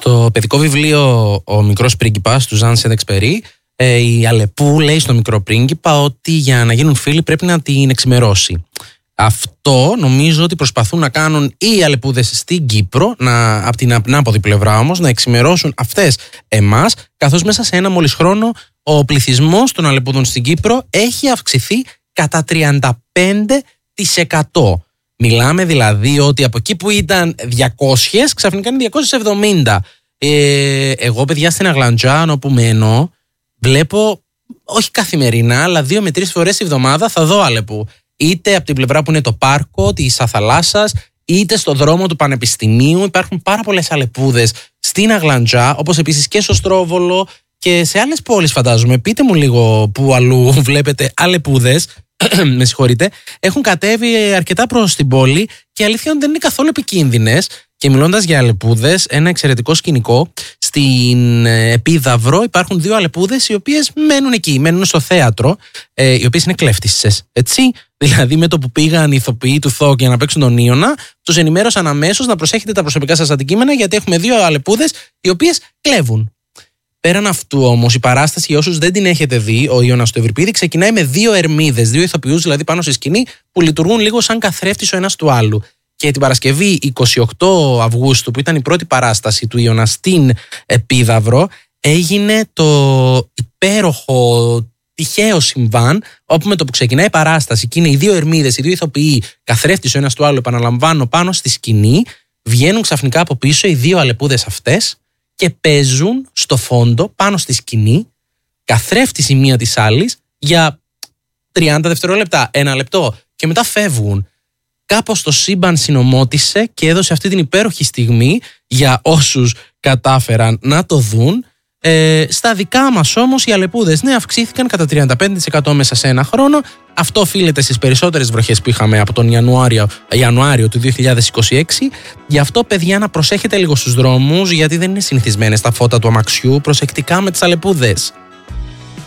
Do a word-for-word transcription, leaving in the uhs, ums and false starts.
Στο παιδικό βιβλίο «Ο μικρός πρίγκιπας» του Ζαν Σεντεξπερί, η Αλεπού λέει στο μικρό πρίγκιπα ότι για να γίνουν φίλοι πρέπει να την εξημερώσει. Αυτό νομίζω ότι προσπαθούν να κάνουν οι Αλεπούδες στην Κύπρο, να, από την ανάποδη πλευρά όμως, να εξημερώσουν αυτές εμάς, καθώς μέσα σε ένα μόλις χρόνο ο πληθυσμός των Αλεπούδων στην Κύπρο έχει αυξηθεί κατά τριάντα πέντε τοις εκατό. Μιλάμε δηλαδή ότι από εκεί που ήταν διακόσιες, ξαφνικά είναι διακόσιες εβδομήντα. Ε, εγώ, παιδιά, στην Αγλαντζά, όπου μένω, βλέπω, όχι καθημερινά, αλλά δύο με τρεις φορές τη εβδομάδα θα δω Αλεπού. Είτε από την πλευρά που είναι το πάρκο της Αθαλάσσας, είτε στο δρόμο του Πανεπιστημίου. Υπάρχουν πάρα πολλές Αλεπούδες στην Αγλαντζά, όπως επίσης και στο Στρόβολο και σε άλλες πόλεις, φαντάζομαι. Πείτε μου λίγο που αλλού βλέπετε Αλεπούδες. Με συγχωρείτε. Έχουν κατέβει αρκετά προς την πόλη και αλήθεια δεν είναι καθόλου επικίνδυνες. Και μιλώντας για Αλεπούδες, ένα εξαιρετικό σκηνικό. Στην Επίδαυρο υπάρχουν δύο Αλεπούδες οι οποίες μένουν εκεί, μένουν στο θέατρο, ε, οι οποίες είναι κλέφτισσες. Έτσι. Δηλαδή, με το που πήγαν οι ηθοποιοί του Θόκ για να παίξουν τον Ήωνα, τους ενημέρωσαν αμέσως να προσέχετε τα προσωπικά σας αντικείμενα, γιατί έχουμε δύο Αλεπούδες οι οποίες κλέβουν. Πέραν αυτού όμως, η παράσταση, για όσους δεν την έχετε δει, ο Ιώνας του Ευρυπίδη, ξεκινάει με δύο ερμίδες, δύο ηθοποιούς δηλαδή πάνω στη σκηνή, που λειτουργούν λίγο σαν καθρέφτης ο ένας του άλλου. Και την Παρασκευή εικοστή ογδόη Αυγούστου, που ήταν η πρώτη παράσταση του Ιώνα στην Επίδαυρο, έγινε το υπέροχο, τυχαίο συμβάν, όπου με το που ξεκινάει η παράσταση και είναι οι δύο ερμίδες, οι δύο ηθοποιοί, καθρέφτης ο ένας του άλλου, επαναλαμβάνω, πάνω στη σκηνή, βγαίνουν ξαφνικά από πίσω οι δύο Αλεπούδες αυτές και παίζουν στο φόντο, πάνω στη σκηνή, καθρέφτης η μία της άλλης για τριάντα δευτερόλεπτα, ένα λεπτό, και μετά φεύγουν. Κάπως το σύμπαν συνομότησε και έδωσε αυτή την υπέροχη στιγμή για όσους κατάφεραν να το δουν. Ε, στα δικά μας όμως οι Αλεπούδες, ναι, αυξήθηκαν κατά τριάντα πέντε τοις εκατό μέσα σε ένα χρόνο. Αυτό οφείλεται στις περισσότερες βροχές που είχαμε από τον Ιανουάριο, Ιανουάριο του δύο χιλιάδες είκοσι έξι. Γι' αυτό, παιδιά, να προσέχετε λίγο στους δρόμους, γιατί δεν είναι συνηθισμένες τα φώτα του αμαξιού. Προσεκτικά με τις Αλεπούδες.